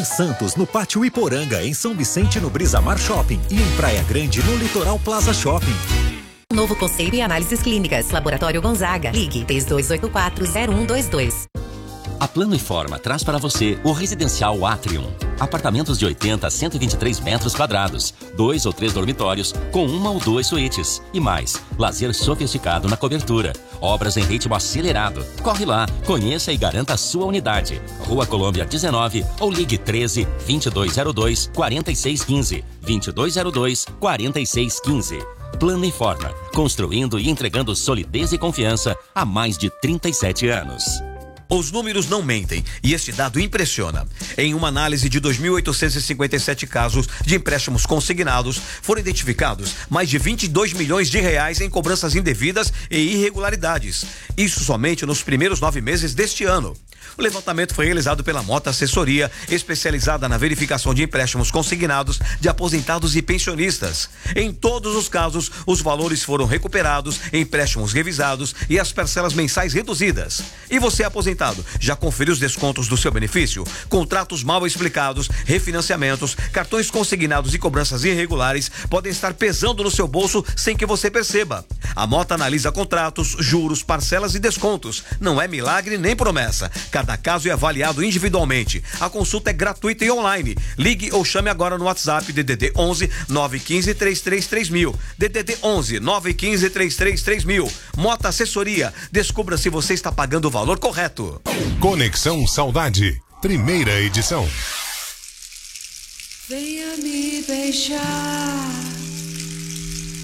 Em Santos, no Pátio Iporanga, em São Vicente, no Brisamar Shopping e em Praia Grande, no Litoral Plaza Shopping. Novo conceito e análises clínicas. Laboratório Gonzaga. Ligue 3284-0122. A Plano Informa traz para você o Residencial Atrium. Apartamentos de 80 a 123 metros quadrados, 2 ou 3 dormitórios, com 1 ou 2 suítes. E mais, lazer sofisticado na cobertura. Obras em ritmo acelerado. Corre lá, conheça e garanta a sua unidade. Rua Colômbia 19 ou ligue 13 2202 4615. 2202 4615. Plano Informa, construindo e entregando solidez e confiança há mais de 37 anos. Os números não mentem e este dado impressiona. Em uma análise de 2.857 casos de empréstimos consignados, foram identificados mais de 22 milhões de reais em cobranças indevidas e irregularidades. Isso somente nos primeiros 9 meses deste ano. O levantamento foi realizado pela Mota Assessoria, especializada na verificação de empréstimos consignados de aposentados e pensionistas. Em todos os casos, os valores foram recuperados, empréstimos revisados e as parcelas mensais reduzidas. E você, aposentado, já conferiu os descontos do seu benefício? Contratos mal explicados, refinanciamentos, cartões consignados e cobranças irregulares podem estar pesando no seu bolso sem que você perceba. A Mota analisa contratos, juros, parcelas e descontos. Não é milagre nem promessa. Cada caso é avaliado individualmente. A consulta é gratuita e online. Ligue ou chame agora no WhatsApp DDD 11 915 333000. DDD 11 915 333000. Mota Assessoria. Descubra se você está pagando o valor correto. Conexão Saudade, primeira edição. Venha me beijar.